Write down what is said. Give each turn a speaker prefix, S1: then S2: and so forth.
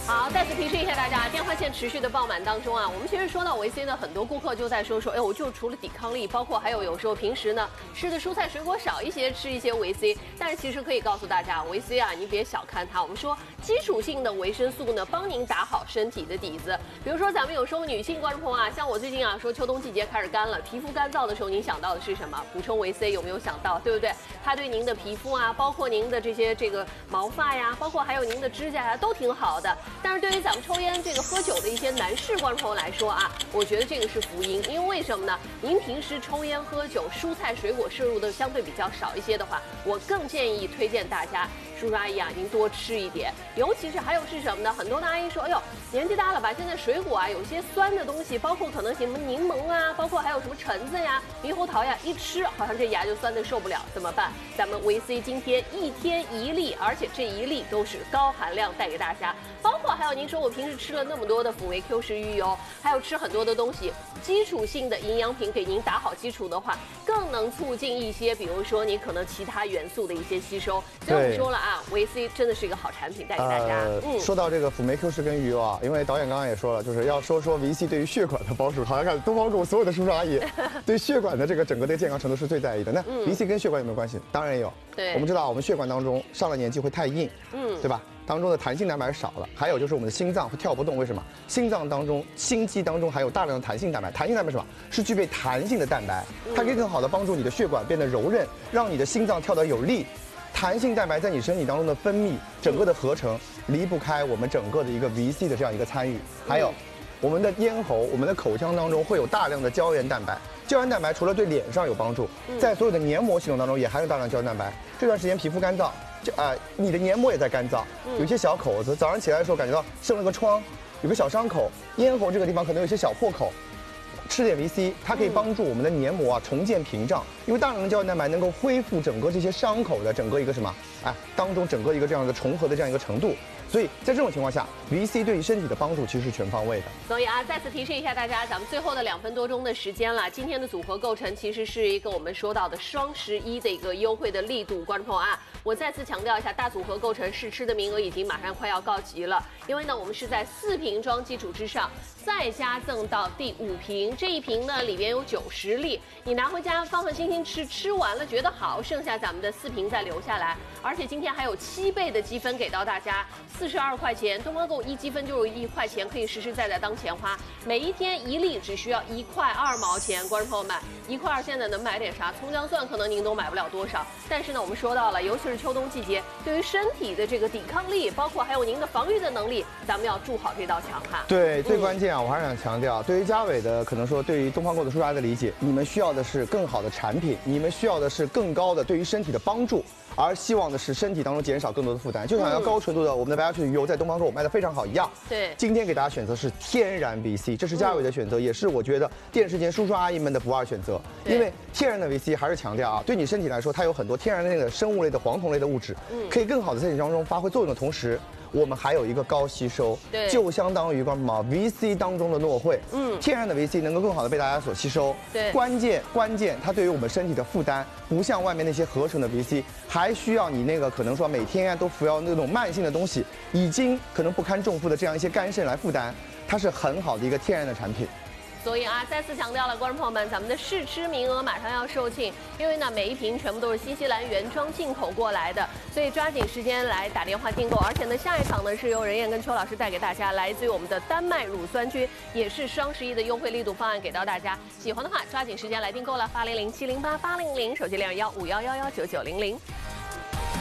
S1: 好，再次提示一下大家，电话线持续的爆满当中啊，我们其实说到维 C 呢，很多顾客就在说，哎，我就除了抵抗力，包括还有时候平时呢吃的蔬菜水果少一些，吃一些维 C。但是其实可以告诉大家，维 C 啊，你别小看它。我们说基础性的维生素呢，帮您打好身体的底子。比如说咱们有时候女性观众朋友啊，像我最近啊说秋冬季节开始干了，皮肤干燥的时候，您想到的是什么？补充维 C 有没有想到？对不对？它对您的皮肤啊，包括您的这个毛发呀，包括还有您的指甲呀，都挺好的。但是对于咱们抽烟喝酒的一些男士观众朋友来说啊，我觉得这个是福音，因为为什么呢？您平时抽烟喝酒，蔬菜水果摄入的相对比较少一些的话，我更建议推荐大家，叔叔阿姨啊，您多吃一点。尤其是还有是什么呢？很多的阿姨说，哎呦，年纪大了吧，现在水果啊有些酸的东西，包括可能什么柠檬啊，包括还有什么橙子呀、猕猴桃呀，一吃好像这牙就酸的受不了，怎么办？咱们维 C 今天1天1粒，而且这1粒都是高含量带给大家，包括还有您说我平时吃了那么多的辅维 Q10鱼油，还有吃很多的东西，基础性的营养品给您打好基础的话，更能促进一些，比如说你可能其他元素的一些吸收。所以我们说了啊，维 C 真的是一个好产品，带给大家。
S2: 说到这个辅酶 Q10跟鱼油啊，因为导演刚刚也说了，就是要说维 C 对于血管的帮助。好像看东方购所有的叔叔阿姨对血管的这个整个的健康程度是最在意的。那维 C 跟血管有没有关系？当然有。
S1: 对，
S2: 我们知道我们血管当中上了年纪会太硬，对吧？当中的弹性蛋白少了，还有就是我们的心脏会跳不动，为什么？心脏当中、心肌当中还有大量的弹性蛋白。弹性蛋白是什么？是具备弹性的蛋白，它可以更好的帮助你的血管变得柔韧，让你的心脏跳得有力。弹性蛋白在你身体当中的分泌，整个的合成离不开我们整个的一个 VC 的这样一个参与。还有我们的咽喉、我们的口腔当中会有大量的胶原蛋白。胶原蛋白除了对脸上有帮助，在所有的黏膜系统当中也含有大量胶原蛋白。这段时间皮肤干燥，你的黏膜也在干燥，有一些小口子，早上起来的时候感觉到生了个疮，有个小伤口，咽喉这个地方可能有一些小破口。吃点 VC， 它可以帮助我们的黏膜啊重建屏障，因为大量的胶原蛋白能够恢复整个这些伤口的整个一个什么当中整个一个这样的重合的这样一个程度。所以在这种情况下 ，VC 对于身体的帮助其实是全方位的。
S1: 所以啊，再次提示一下大家，咱们最后的2分多钟的时间了，今天的组合构成其实是一个我们说到的双11的一个优惠的力度。观众朋友啊，我再次强调一下，大组合构成试吃的名额已经马上快要告急了，因为呢，我们是在4瓶装基础之上再加赠到第5瓶，这一瓶呢里边有90粒，你拿回家放心心吃，吃完了觉得好，剩下咱们的4瓶再留下来，而且今天还有7倍的积分给到大家。42块钱，东方购1积分就是1块钱，可以实实在在当钱花。每一天1粒只需要1块2毛钱，观众朋友们，1块2现在能买点啥？葱姜蒜可能您都买不了多少。但是呢，我们说到了，尤其是秋冬季节，对于身体的这个抵抗力，包括还有您的防御的能力，咱们要筑好这道墙哈。
S2: 对，最关键啊，我还是想强调，对于嘉伟的可能说，对于东方购的叔叔阿姨的理解，你们需要的是更好的产品，你们需要的是更高的对于身体的帮助。而希望的是身体当中减少更多的负担，就像要高纯度的我们的白牙水鱼油在东方购卖的非常好一样。
S1: 对，
S2: 今天给大家选择是天然 VC， 这是嘉伟的选择，也是我觉得电视前叔叔阿姨们的不二选择。因为天然的 VC 还是强调啊，对你身体来说，它有很多天然类的生物类的黄酮类的物质，可以更好的在你当中发挥作用的同时。我们还有一个高吸收，就相当于什么 VC 当中的诺慧，天然的 VC 能够更好的被大家所吸收。
S1: 对，
S2: 关键，它对于我们身体的负担，不像外面那些合成的 VC， 还需要你那个可能说每天都服药那种慢性的东西，已经可能不堪重负的这样一些肝肾来负担，它是很好的一个天然的产品。
S1: 所以啊，再次强调了，观众朋友们，咱们的试吃名额马上要售罄，因为呢，每一瓶全部都是新西兰原装进口过来的，所以抓紧时间来打电话订购。而且呢，下一场呢是由任燕跟邱老师带给大家，来自于我们的丹麦乳酸菌，也是双11的优惠力度方案给到大家。喜欢的话，抓紧时间来订购了，800-708-800，手机21511199900。